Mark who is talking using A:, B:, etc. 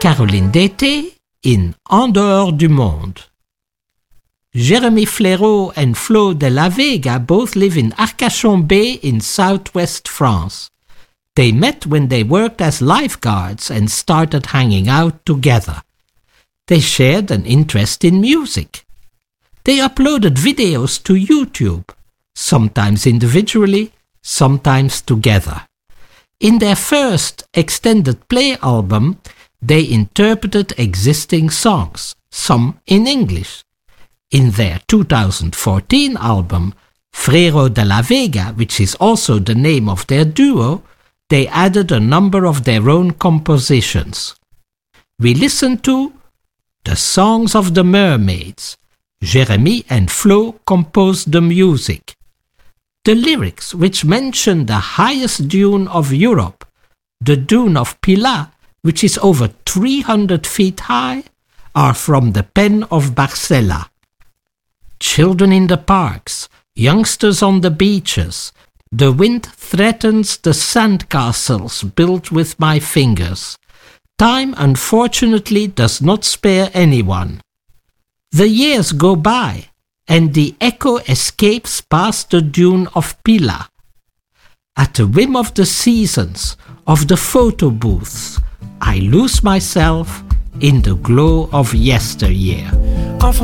A: Caroline d'été in En dehors du monde. Jérémy Fleurot and Flo de la Vega both live in Arcachon Bay in southwest France. They met when they worked as lifeguards and started hanging out together. They shared an interest in music. They uploaded videos to YouTube, sometimes individually, sometimes together. In their first extended play album, they interpreted existing songs, some in English. In their 2014 album, Frero de la Vega, which is also the name of their duo, they added a number of their own compositions. We listen to The Songs of the Mermaids. Jérémy and Flo composed the music. The lyrics, which mention the highest dune of Europe, the dune of Pilat, which is over 300 feet high, are from the pen of Barcella. Children in the parks, youngsters on the beaches, the wind threatens the sandcastles built with my fingers. Time, unfortunately, does not spare anyone. The years go by, and the echo escapes past the dune of Pilat. At the whim of the seasons, of the photo booths, I lose myself in the glow of yesteryear.